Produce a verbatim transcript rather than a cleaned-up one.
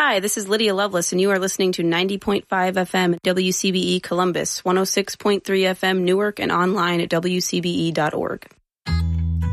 Hi, this is Lydia Lovelace, and you are listening to ninety point five F M W C B E Columbus, one oh six point three F M Newark, and online at W C B E dot org.